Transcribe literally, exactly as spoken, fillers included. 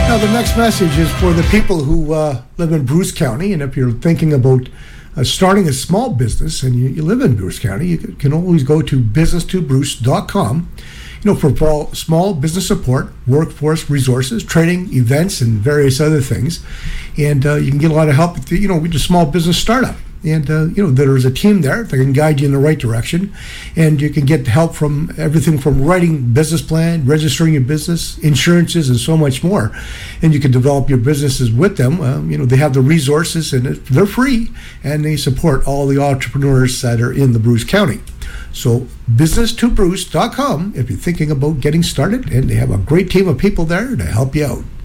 Now, the next message is for the people who uh, live in Bruce County, and if you're thinking about uh, starting a small business and you, you live in Bruce County, you can always go to business to bruce dot com. You know, for small business support, workforce resources, training, events, and various other things. And uh, you can get a lot of help with, the, you know, with a small business startup. And, uh, you know, there's a team there that can guide you in the right direction. And you can get help from everything from writing business plan, registering your business, insurances, and so much more. And you can develop your businesses with them. Um, you know, they have the resources, and they're free. And they support all the entrepreneurs that are in the Bruce County. So business to bruce dot com if you're thinking about getting started, and they have a great team of people there to help you out.